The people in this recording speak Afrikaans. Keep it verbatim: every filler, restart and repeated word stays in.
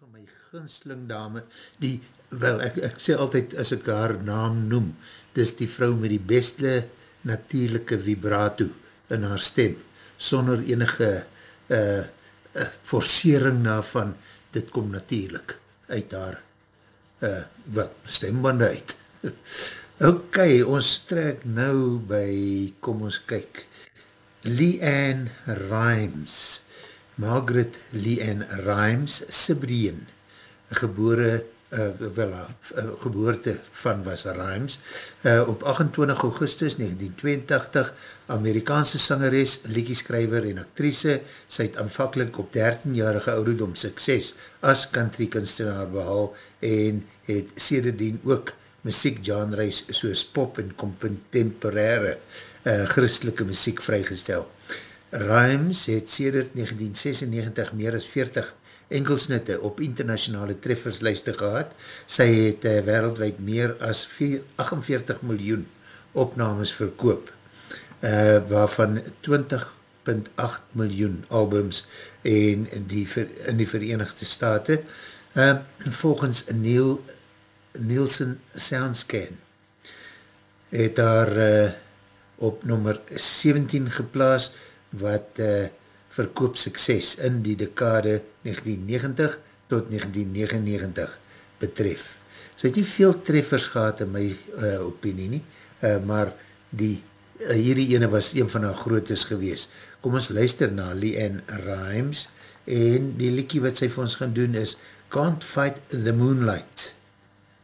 my gunsteling dame, die, wel, ek, ek sê altyd, as ek haar naam noem, dis die vrou met die beste natuurlijke vibrato in haar stem, sonder enige uh, uh, forcering daarvan, dit kom natuurlijk uit haar, uh, wel, stembande uit. Ok, ons trek nou by, kom ons kyk, Leanne Rimes, Margaret Leanne Rimes, Sibrien, gebore, uh, wel, uh, geboorte van was Rimes, uh, op achtentwintig augustus negentien tweeëntagtig, Amerikaanse sangeres, liedjeskrywer en actrice, sy het aanvankelijk op dertienjarige ouderdom sukses as country kunstenaar behaal en het sederdien ook muziekgenres soos pop en contemporaire uh, christelike muziek vrygestel. Rimes het sedert negentien sesennegentig meer as veertig enkelsnitte op internationale trefferslijste gehad. Sy het uh, wereldwijd meer as achtenveertig miljoen opnames verkoop, uh, waarvan twintig komma agt miljoen albums en die, in die Verenigde State, uh, volgens Neil Nielsen Soundscan het daar uh, op nummer sewentien geplaas wat uh, verkoop sukses in die dekade negentien negentig tot negentien negenennegentig betref. Sy het nie veel treffers gehad in my uh, opinie nie, uh, maar die, uh, hierdie ene was een van haar grootes gewees. Kom ons luister na Leanne Rimes en die liedjie wat sy vir ons gaan doen is Can't Fight the Moonlight.